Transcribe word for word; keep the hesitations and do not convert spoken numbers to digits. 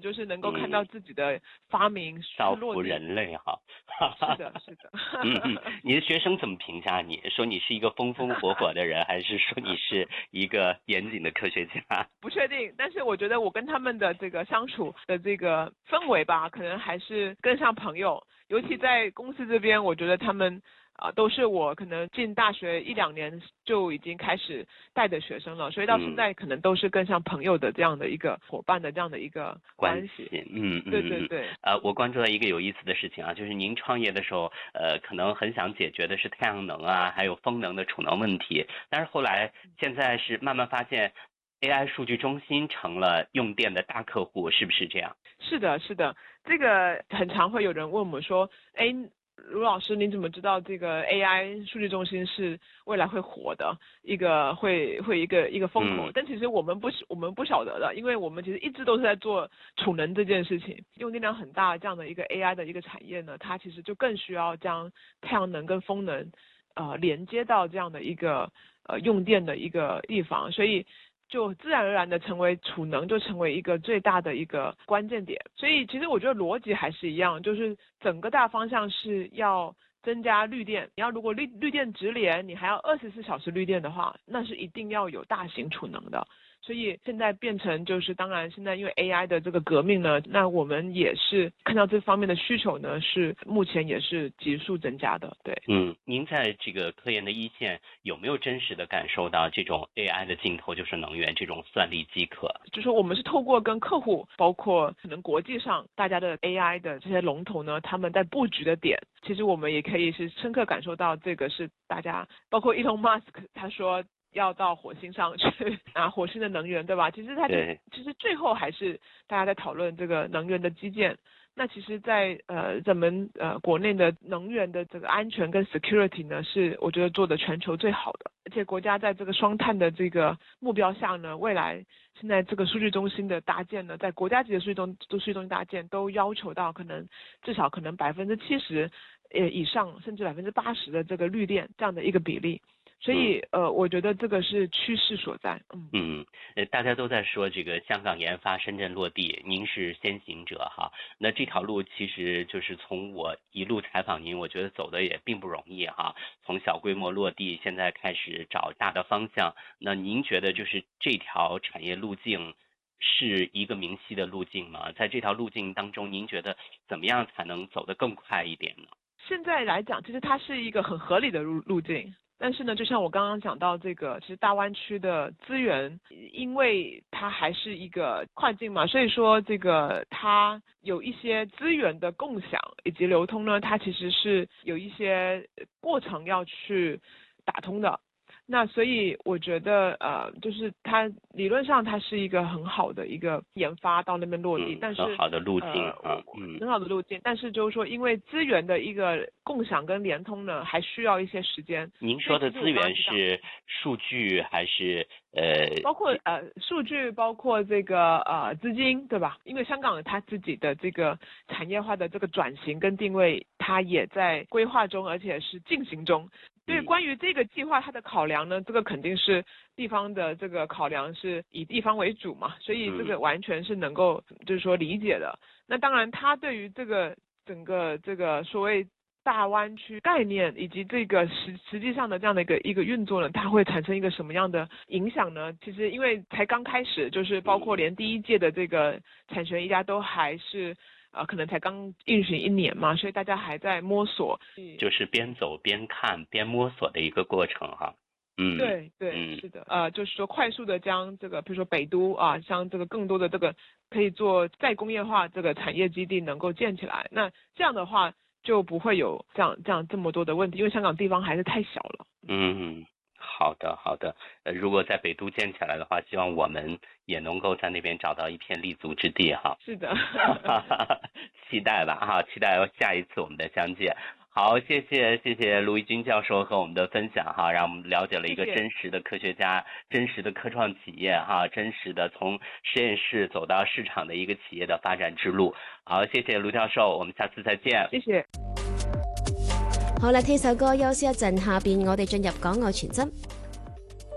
就是能够看到自己的发明造福人类哈。 是的，是的。 嗯嗯，你的学生怎么评价你？说你是一个风风火火的人，还是说你是一个严谨的科学家？ 不确定，但是我觉得我跟他们的这个相处的这个氛围吧，可能还是更像朋友。尤其在公司这边，我觉得他们啊、呃、都是我可能进大学一两年就已经开始带的学生了，所以到现在可能都是更像朋友的这样的一个伙伴的这样的一个关系。 关系嗯嗯， 对对对。 呃，我关注到一个有意思的事情啊，就是您创业的时候，呃，可能很想解决的是太阳能啊，还有风能的储能问题，但是后来现在是慢慢发现 A I 数据中心成了用电的大客户，是不是这样？ 是的，是的，这个很常会有人问我们说，哎，卢老师，你怎么知道这个 A I 数据中心是未来会火的一个会会一个一个风口？ 嗯、 但其实我们不是我们不晓得的，因为我们其实一直都是在做储能这件事情，用电量很大这样的一个 A I 的一个产业呢，它其实就更需要将太阳能跟风能呃连接到这样的一个呃用电的一个地方，所以就自然而然的成为储能，就成为一个最大的一个关键点。所以其实我觉得逻辑还是一样，就是整个大方向是要增加绿电。你要如果绿绿电直连，你还要二十四小时绿电的话，那是一定要有大型储能的。所以现在变成就是，当然现在因为 A I 的这个革命呢，那我们也是看到这方面的需求呢，是目前也是急速增加的。对， 嗯，您在这个科研的一线有没有真实的感受到这种 A I 的尽头就是能源这种算力饥渴？ 就是我们是透过跟客户，包括可能国际上大家的 A I 的这些龙头呢，他们在布局的点，其实我们也可以是深刻感受到这个是大家，包括 Elon Musk 他说要到火星上去拿火星的能源，对吧？其实它其实最后还是大家在讨论这个能源的基建。那其实在，在呃咱们呃国内的能源的这个安全跟 security 呢，是我觉得做的全球最好的。而且国家在这个双碳的这个目标下呢，未来现在这个数据中心的搭建呢，在国家级的数据中数据中心搭建都要求到可能至少可能百分之七十呃以上，甚至百分之八十的这个绿电这样的一个比例。所以呃，我觉得这个是趋势所在。嗯嗯，呃，大家都在说这个香港研发，深圳落地，您是先行者哈。那这条路其实就是从我一路采访您，我觉得走的也并不容易哈。从小规模落地，现在开始找大的方向。那您觉得就是这条产业路径是一个明晰的路径吗？在这条路径当中，您觉得怎么样才能走得更快一点呢？ 现在来讲，其实它是一个很合理的路路径。但是呢，就像我刚刚讲到这个，其实大湾区的资源，因为它还是一个跨境嘛，所以说这个它有一些资源的共享以及流通呢，它其实是有一些过程要去打通的。那所以我觉得呃，就是它理论上它是一个很好的一个研发到那边落地， 嗯、 但是很好的路径呃、 啊，嗯， 很好的路径，但是就是说因为资源的一个共享跟联通呢，还需要一些时间。 您说的资源是数据还是呃？ 包括呃数据，包括这个呃资金，对吧？因为香港它自己的这个产业化的这个转型跟定位，它也在规划中，而且是进行中。对，关于这个计划，它的考量呢，这个肯定是地方的这个考量是以地方为主嘛，所以这个完全是能够就是说理解的。那当然，它对于这个整个这个所谓大湾区概念以及这个实实际上的这样的一个一个运作呢，它会产生一个什么样的影响呢？其实因为才刚开始，就是包括连第一届的这个产权一家都还是。呃，可能才刚运行一年嘛，所以大家还在摸索， 就是边走边看边摸索的一个过程哈。嗯， 对对、嗯，是的，呃，就是说快速的将这个，比如说北都啊，像这个更多的这个可以做再工业化这个产业基地能够建起来，那这样的话就不会有这样这样这么多的问题，因为香港地方还是太小了。 嗯。好的，好的。呃，如果在北都建起来的话，希望我们也能够在那边找到一片立足之地哈。 是的， 期待吧哈，期待下一次我们的相见。好，谢谢谢谢卢怡君教授和我们的分享哈，让我们了解了一个真实的科学家、谢谢真实的科创企业哈，真实的从实验室走到市场的一个企业的发展之路。好，谢谢卢教授，我们下次再见。 谢谢。 好啦，聽首歌休息一陣，下邊我哋進入港澳傳真。